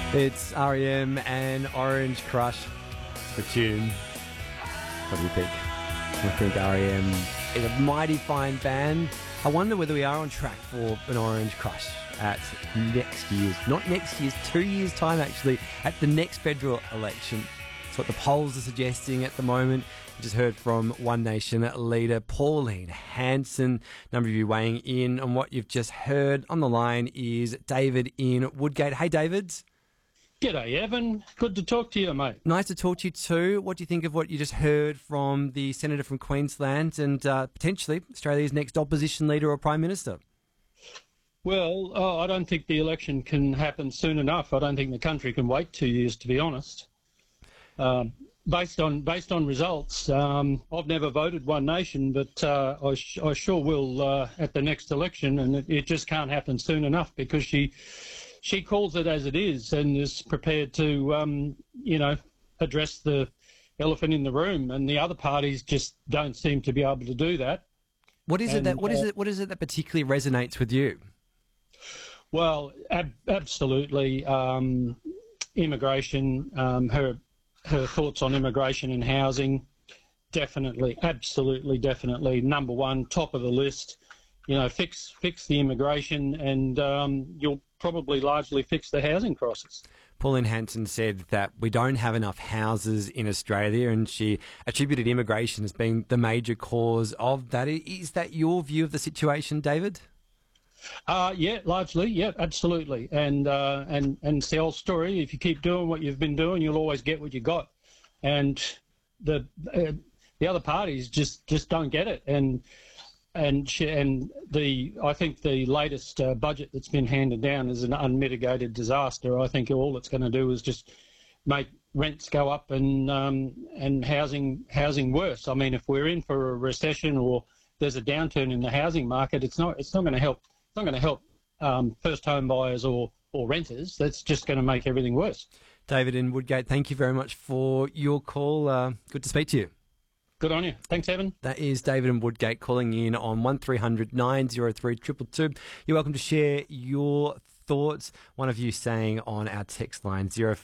It's REM and Orange Crush for tune. What do you think? I think REM is a mighty fine band. I wonder whether we are on track for an Orange Crush at next year's, not next year's, 2 years' time actually, at the next federal election. That's what the polls are suggesting at the moment. We just heard from One Nation leader Pauline Hanson. A number of you weighing in on what you've just heard. On the line is David in Woodgate. Hey, David. G'day, Evan. Good to talk to you, mate. Nice to talk to you too. What do you think of what you just heard from the Senator from Queensland and potentially Australia's next opposition leader or Prime Minister? Well, I don't think the election can happen soon enough. I don't think the country can wait 2 years, to be honest. Based on results, I've never voted One Nation, but I sure will at the next election, and it just can't happen soon enough because she calls it as it is and is prepared to, address the elephant in the room, and the other parties just don't seem to be able to do that. What is it that particularly resonates with you? Well, absolutely, immigration. Her thoughts on immigration and housing, definitely, absolutely, definitely number one, top of the list. Fix the immigration, and you'll probably largely fix the housing crisis. Pauline Hanson said that we don't have enough houses in Australia, and she attributed immigration as being the major cause of that. Is that your view of the situation, David? Yeah, largely, yeah, absolutely. And it's the old story. If you keep doing what you've been doing, you'll always get what you got. And the other parties just don't get it. I think the latest budget that's been handed down is an unmitigated disaster. I think all it's going to do is just make rents go up and housing worse. I mean, if we're in for a recession or there's a downturn in the housing market, it's not going to help. It's not going to help first home buyers or renters. That's just going to make everything worse. David in Woodgate, thank you very much for your call. Good to speak to you. Good on you. Thanks, Evan. That is David in Woodgate calling in on 1300 903 222. You're welcome to share your thoughts. One of you saying on our text line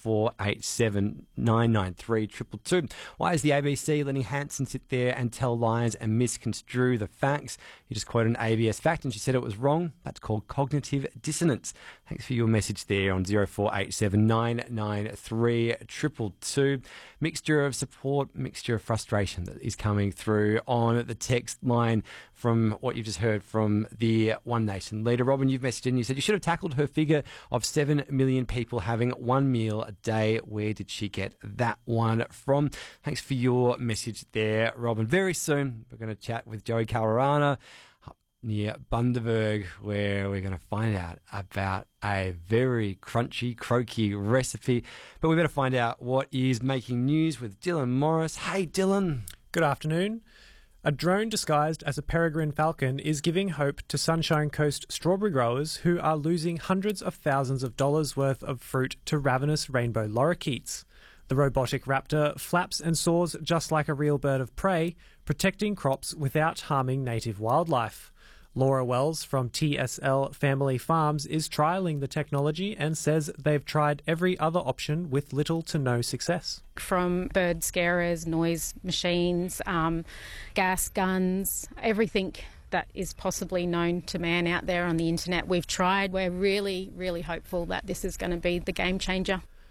0487 993 222. Why is the ABC letting Hanson sit there and tell lies and misconstrue the facts? You just quoted an ABS fact and she said it was wrong. That's called cognitive dissonance. Thanks for your message there on 0487 993 222. Mixture of support, mixture of frustration that is coming through on the text line from what you've just heard from the One Nation leader. Robin, you've messaged in. You said you should have tackled her figure of 7 million people having one meal a day. Where did she get that one from? Thanks for your message there, Robin. Very soon, we're going to chat with Joey Calarana up near Bundaberg, where we're going to find out about a very crunchy, croaky recipe. But we better find out what is making news with Dylan Morris. Hey, Dylan. Good afternoon. A drone disguised as a peregrine falcon is giving hope to Sunshine Coast strawberry growers who are losing hundreds of thousands of dollars worth of fruit to ravenous rainbow lorikeets. The robotic raptor flaps and soars just like a real bird of prey, protecting crops without harming native wildlife. Laura Wells from TSL Family Farms is trialling the technology and says they've tried every other option with little to no success. From bird scarers, noise machines, gas guns, everything that is possibly known to man out there on the internet, we've tried. We're really, really hopeful that this is going to be the game changer.